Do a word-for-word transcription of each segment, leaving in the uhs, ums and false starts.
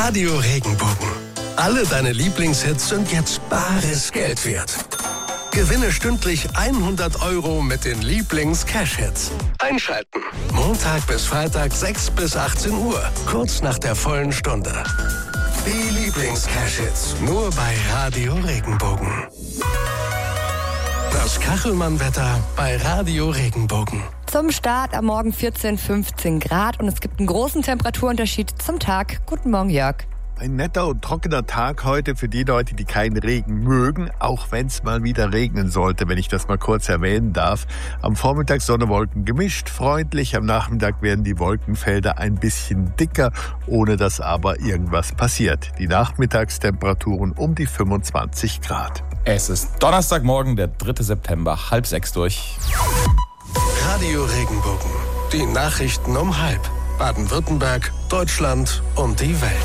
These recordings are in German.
Radio Regenbogen. Alle deine Lieblingshits sind jetzt bares Geld wert. Gewinne stündlich hundert Euro mit den Lieblings-Cash-Hits. Einschalten. Montag bis Freitag sechs bis achtzehn Uhr. Kurz nach der vollen Stunde. Die Lieblings-Cash-Hits. Nur bei Radio Regenbogen. Das Kachelmann-Wetter bei Radio Regenbogen. Zum Start am Morgen vierzehn, fünfzehn Grad und es gibt einen großen Temperaturunterschied zum Tag. Guten Morgen, Jörg. Ein netter und trockener Tag heute für die Leute, die keinen Regen mögen, auch wenn es mal wieder regnen sollte, wenn ich das mal kurz erwähnen darf. Am Vormittag Sonne, Wolken gemischt, freundlich. Am Nachmittag werden die Wolkenfelder ein bisschen dicker, ohne dass aber irgendwas passiert. Die Nachmittagstemperaturen um die fünfundzwanzig Grad. Es ist Donnerstagmorgen, der dritte September, halb sechs durch. Radio Regenbogen. Die Nachrichten um halb. Baden-Württemberg, Deutschland und die Welt.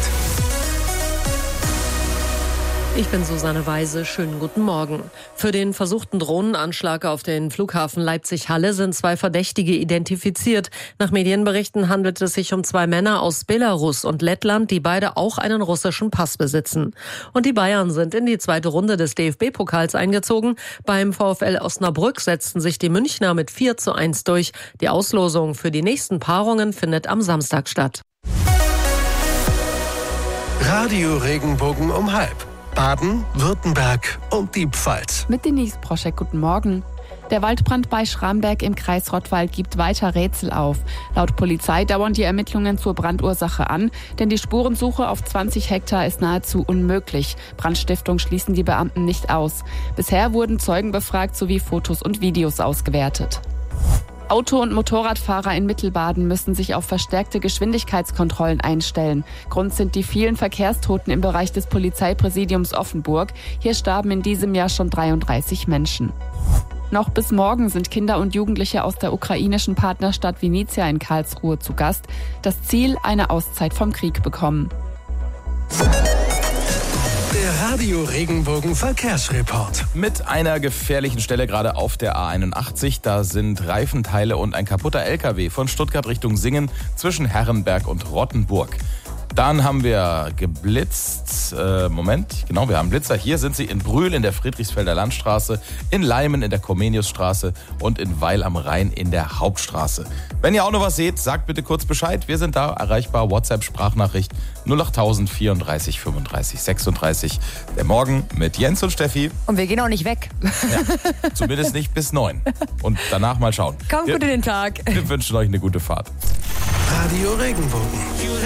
Ich bin Susanne Weise. Schönen guten Morgen. Für den versuchten Drohnenanschlag auf den Flughafen Leipzig-Halle sind zwei Verdächtige identifiziert. Nach Medienberichten handelt es sich um zwei Männer aus Belarus und Lettland, die beide auch einen russischen Pass besitzen. Und die Bayern sind in die zweite Runde des D F B-Pokals eingezogen. Beim VfL Osnabrück setzten sich die Münchner mit vier zu eins durch. Die Auslosung für die nächsten Paarungen findet am Samstag statt. Radio Regenbogen um halb. Baden, Württemberg und die Pfalz. Mit Denise Proschek, guten Morgen. Der Waldbrand bei Schramberg im Kreis Rottweil gibt weiter Rätsel auf. Laut Polizei dauern die Ermittlungen zur Brandursache an, denn die Spurensuche auf zwanzig Hektar ist nahezu unmöglich. Brandstiftung schließen die Beamten nicht aus. Bisher wurden Zeugen befragt sowie Fotos und Videos ausgewertet. Auto- und Motorradfahrer in Mittelbaden müssen sich auf verstärkte Geschwindigkeitskontrollen einstellen. Grund sind die vielen Verkehrstoten im Bereich des Polizeipräsidiums Offenburg. Hier starben in diesem Jahr schon dreiunddreißig Menschen. Noch bis morgen sind Kinder und Jugendliche aus der ukrainischen Partnerstadt Vinnytsia in Karlsruhe zu Gast. Das Ziel, eine Auszeit vom Krieg bekommen. Der Radio Regenbogen Verkehrsreport. Mit einer gefährlichen Stelle gerade auf der A einundachtzig. Da sind Reifenteile und ein kaputter L K W von Stuttgart Richtung Singen zwischen Herrenberg und Rottenburg. Dann haben wir geblitzt, äh, Moment, genau, wir haben Blitzer. Hier sind sie in Brühl in der Friedrichsfelder Landstraße, in Leimen in der Comeniusstraße und in Weil am Rhein in der Hauptstraße. Wenn ihr auch noch was seht, sagt bitte kurz Bescheid. Wir sind da erreichbar, WhatsApp-Sprachnachricht null acht null null vierunddreißig fünfunddreißig sechsunddreißig. Der Morgen mit Jens und Steffi. Und wir gehen auch nicht weg. Ja, zumindest nicht bis neun. Und danach mal schauen. Kommt gut in den Tag. Wir wünschen euch eine gute Fahrt. Radio Regenbogen.